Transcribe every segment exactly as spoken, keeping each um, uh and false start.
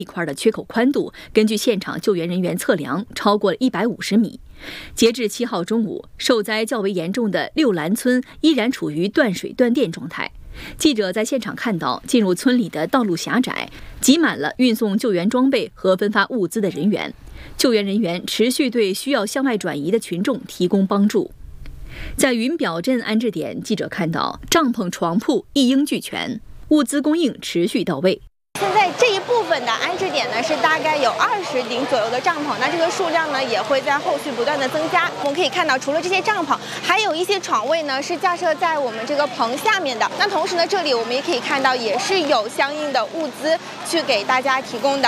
一块的缺口宽度，根据现场救援人员测量，超过一百五十米。截至七号中午，受灾较为严重的六兰村依然处于断水断电状态。记者在现场看到，进入村里的道路狭窄，挤满了运送救援装备和分发物资的人员。救援人员持续对需要向外转移的群众提供帮助。在云表镇安置点，记者看到帐篷、床铺一应俱全，物资供应持续到位。 现在这一部分的安置点呢，是大概有二十顶左右的帐篷，那这个数量呢也会在后续不断的增加。我们可以看到，除了这些帐篷，还有一些床位呢是架设在我们这个棚下面的。那同时呢，这里我们也可以看到，也是有相应的物资去给大家提供的。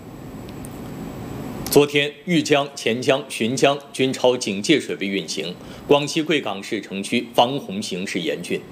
昨天，豫江、黔江、浔江均超警戒水位运行，广西贵港市城区防洪形势严峻。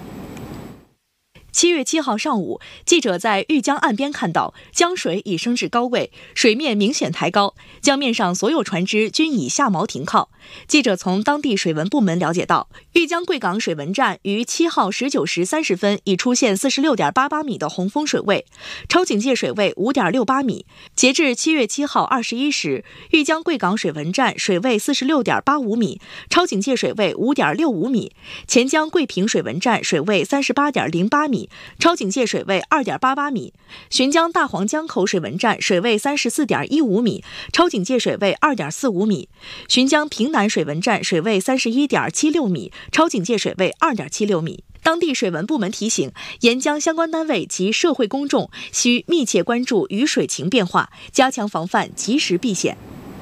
七月七号上午，记者在豫江岸边看到江水已升至高位，水面明显抬高，江面上所有船只均已下锚停靠。记者从当地水文部门了解到，豫江贵港水文站于七号十九时三十分已出现四十六点八八米的洪峰水位，超警戒水位五点六八米。截至七月七号二十一时，豫江贵港水文站水位四十六点八五米，超警戒水位五点六五米；黔江贵平水文站水位三十八点零八米，超警戒水位二点八八米；浔江大黄江口水文站水位三十四点一五米，超警戒水位二点四五米；浔江平南水文站水位三十一点七六米，超警戒水位二点七六米。当地水文部门提醒，沿江相关单位及社会公众需密切关注雨水情变化，加强防范，及时避险。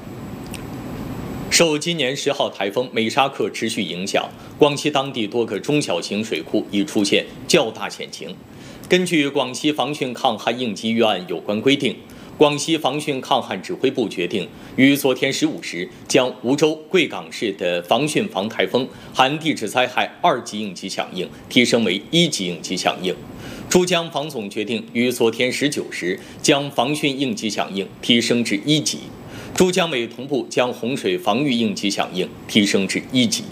受今年十号台风美沙克持续影响，广西当地多个中小型水库已出现较大险情。根据广西防汛抗旱应急预案有关规定，广西防汛抗旱指挥部决定，于昨天十五时将梧州、贵港市的防汛防台风含地质灾害二级应急响应提升为一级应急响应。珠江防总决定于昨天十九时将防汛应急响应提升至一级。珠江委同步将洪水防御应急响应提升至一级。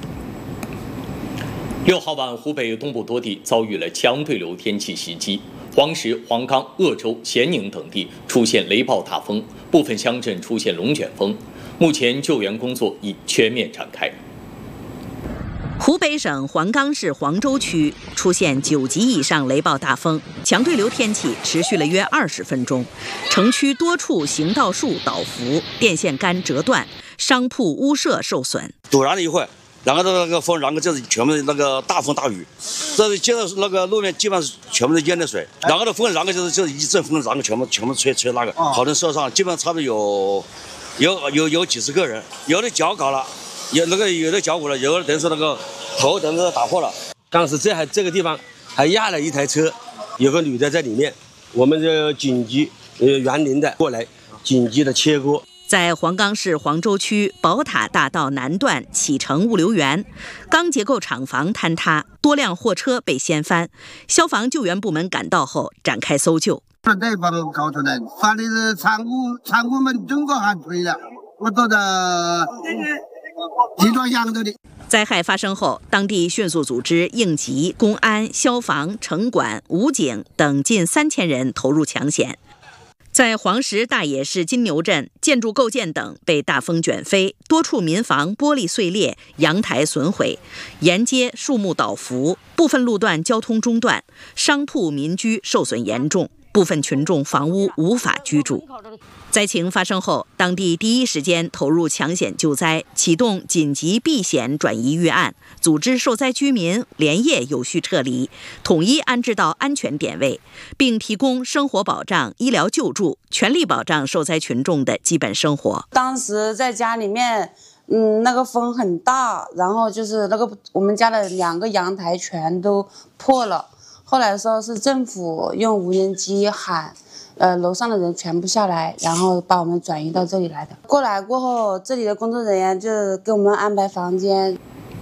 六号晚，湖北东部多地遭遇了强对流天气袭击，黄石、黄冈、鄂州、咸宁等地出现雷暴大风，部分乡镇出现龙卷风。目前救援工作已全面展开。 湖北省黄冈市黄州区出现九级以上雷暴大风，强对流天气持续了约二十分钟，城区多处行道树倒伏，电线杆折断，商铺屋舍受损。 陡然了一会儿，然后那个风，然后就是全部那个大风大雨，这是接着那个路面基本上全部是淹的水，然后的风，然后就是就是一阵风，然后全部全部吹吹那个，好多人受伤，基本上差不多有有有有几十个人，有的脚搞了。有那个有的脚骨了，有的等于说那个头等于说打破了。当时这还这个地方还压了一台车，有个女的在里面，我们就紧急呃园林的过来紧急的切割。 在黄冈市黄州区宝塔大道南段启成物流园，钢结构厂房坍塌，多辆货车被掀翻。消防救援部门赶到后展开搜救。 这帮搞出来，发的是仓库，仓库门整个还推了，我到的集装箱这里。 灾害发生后，当地迅速组织应急、公安、消防、城管、武警等近三千人投入抢险。在黄石大冶市金牛镇，建筑构件等被大风卷飞，多处民房玻璃碎裂，阳台损毁，沿街树木倒伏，部分路段交通中断，商铺民居受损严重，部分群众房屋无法居住。灾情发生后，当地第一时间投入抢险救灾，启动紧急避险转移预案，组织受灾居民连夜有序撤离，统一安置到安全点位，并提供生活保障、医疗救助，全力保障受灾群众的基本生活。 当时在家里面，嗯，那个风很大，然后就是那个我们家的两个阳台全都破了。后来说是政府用无人机喊。呃，楼上的人全部下来，然后把我们转移到这里来的。过来过后，这里的工作人员就给我们安排房间。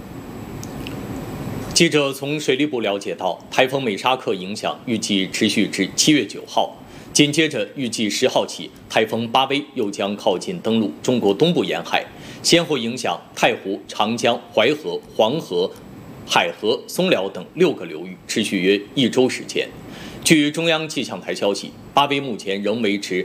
记者从水利部了解到，台风美沙克影响预计持续至七月九号，紧接着预计十号起，台风巴威又将靠近登陆中国东部沿海，先后影响太湖、长江、淮河、黄河、海河、松辽等六个流域，持续约一周时间。 据中央气象台消息，巴威目前仍维持